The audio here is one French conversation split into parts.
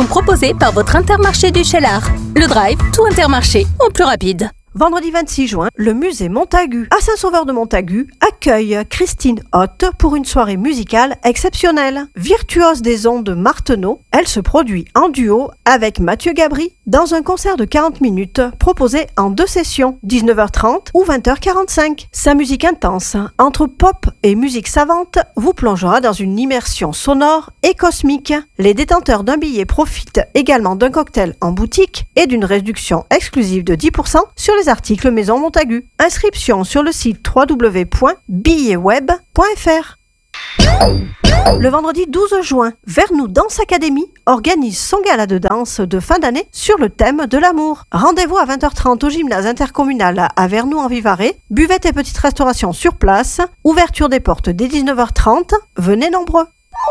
proposés par votre Intermarché du Cheylard. Le Drive, tout Intermarché, en plus rapide. Vendredi 26 juin, le musée Montagu à Saint-Sauveur-de-Montagu accueille Christine Hoth pour une soirée musicale exceptionnelle. Virtuose des ondes Martenot, elle se produit en duo avec Mathieu Gabry dans un concert de 40 minutes proposé en 2 sessions, 19h30 ou 20h45. Sa musique intense, entre pop et musique savante, vous plongera dans une immersion sonore et cosmique. Les détenteurs d'un billet profitent également d'un cocktail en boutique et d'une réduction exclusive de 10% sur les articles Maison Montagu. Inscription sur le site www.billetweb.fr. Le vendredi 12 juin, Vernou Danse Academy organise son gala de danse de fin d'année sur le thème de l'amour. Rendez-vous à 20h30 au gymnase intercommunal à Vernou-en-Vivarais. Buvette et petite restauration sur place. Ouverture des portes dès 19h30. Venez nombreux.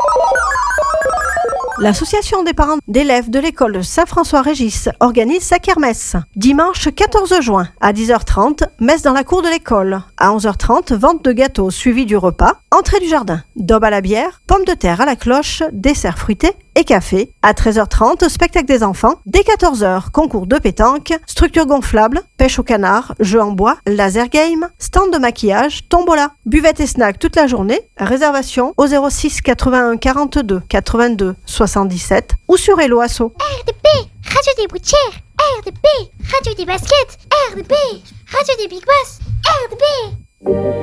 L'association des parents d'élèves de l'école Saint-François-Régis organise sa kermesse. Dimanche 14 juin à 10h30, messe dans la cour de l'école. À 11h30, vente de gâteaux suivi du repas. Entrée du jardin, daube à la bière, pommes de terre à la cloche, dessert fruité et café. À 13h30, spectacle des enfants. Dès 14h, concours de pétanque, structure gonflable, pêche au canard, jeux en bois, laser game, stand de maquillage, tombola. Buvette et snack toute la journée. Réservation au 06 81 42 82 77 ou sur Hello Asso. RDP, Radio des Boutières. RDP, Radio des Baskets. RDP, Radio des Big Boss. RDP.